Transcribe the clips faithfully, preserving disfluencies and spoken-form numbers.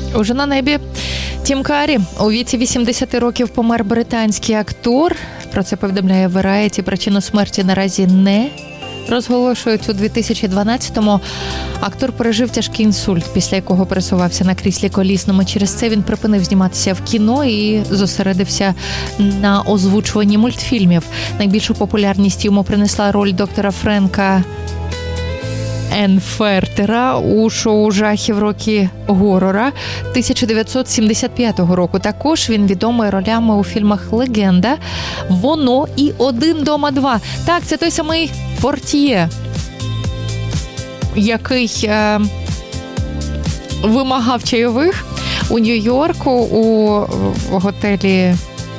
Уже на небі. Тім Карі. У віці вісімдесят років помер британський актор. Про це повідомляє Variety. Причину смерті наразі не розголошують. У дві тисячі дванадцятому актор пережив тяжкий інсульт, після якого пересувався на кріслі колісному. Через це він припинив зніматися в кіно і зосередився на озвучуванні мультфільмів. Найбільшу популярність йому принесла роль доктора Френка Енфертера у шоу жахів «Рокі Горора» тисяча дев'ятсот сімдесят п'ятого року. Також він відомий ролями у фільмах «Легенда», «Воно» і «Один дома два». Так, це той самий портьє, який е, вимагав чайових у Нью-Йорку у готелі,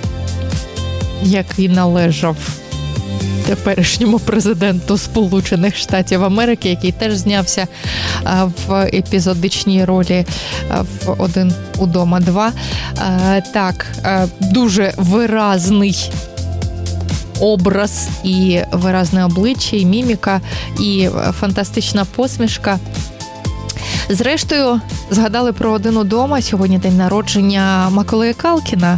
який належав теперішньому президенту Сполучених Штатів Америки, який теж знявся в епізодичній ролі в «Один удома два». Так, дуже виразний образ і виразне обличчя, і міміка, і фантастична посмішка. Зрештою, згадали про «Один удома». Сьогодні день народження Маколея Калкіна,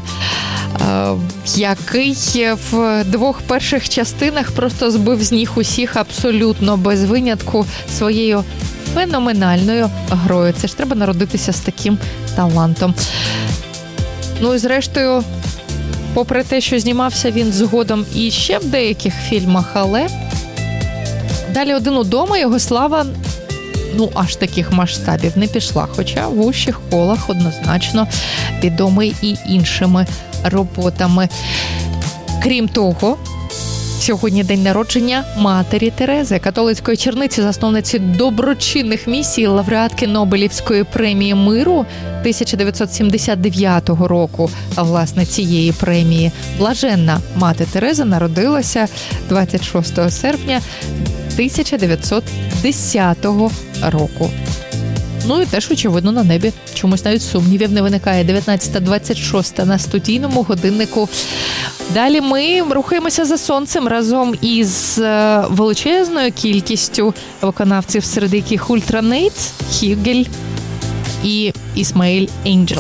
який в двох перших частинах просто збив з ніг усіх абсолютно без винятку своєю феноменальною грою. Це ж треба народитися з таким талантом. Ну і зрештою, попри те, що знімався він згодом і ще в деяких фільмах, але далі «Один удома» його слава ну аж таких масштабів не пішла, хоча в вущих колах однозначно відомий і іншими роботами. Крім того, сьогодні день народження матері Терези, католицької черниці, засновниці доброчинних місій, лауреатки Нобелівської премії миру тисяча дев'ятсот сімдесят дев'ятого року, а власне цієї премії. Блаженна мати Тереза народилася двадцять шостого серпня тисяча дев'ятсот десятого року. Ну і теж, очевидно, на небі. Чомусь навіть сумнівів не виникає. дев'ятнадцята двадцять шість на студійному годиннику. Далі ми рухаємося за сонцем разом із величезною кількістю виконавців, серед яких Ультранейт, Хюгель і Ісмаїль Енджел.